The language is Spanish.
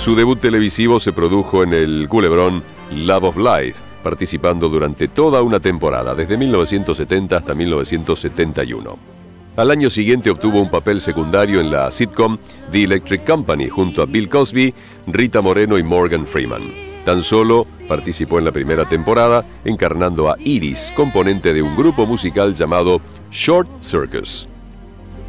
Su debut televisivo se produjo en el culebrón Love of Life, participando durante toda una temporada, desde 1970 hasta 1971. Al año siguiente obtuvo un papel secundario en la sitcom The Electric Company, junto a Bill Cosby, Rita Moreno y Morgan Freeman. Tan solo participó en la primera temporada, encarnando a Iris, componente de un grupo musical llamado Short Circus.